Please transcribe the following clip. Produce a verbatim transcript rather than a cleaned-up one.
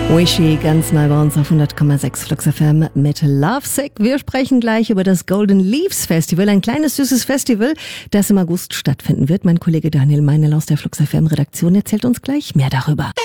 Wishy, ganz neu bei uns auf hundert Komma sechs Flux F M mit Lovesick. Wir sprechen gleich über das Golden Leaves Festival, ein kleines, süßes Festival, das im August stattfinden wird. Mein Kollege Daniel Meinl aus der Flux F M Redaktion erzählt uns gleich mehr darüber.